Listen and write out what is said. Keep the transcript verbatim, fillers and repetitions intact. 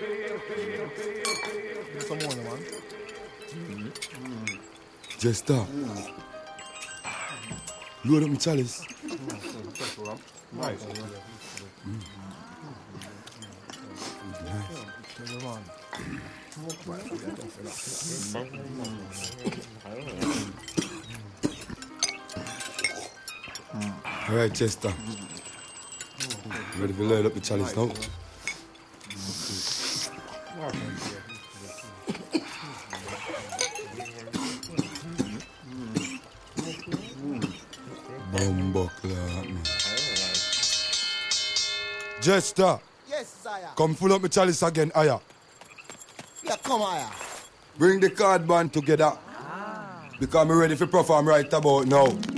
Some more, man. Just stop. Load up my chalice. Nice. All right, Chester. Ready to load up the chalice now? Bumbuckler, man. Jester. Yes, sire. Come full up my chalice again, Aya. Yeah, come here. Bring the card band together. Ah. Because I'm ready to perform right about now.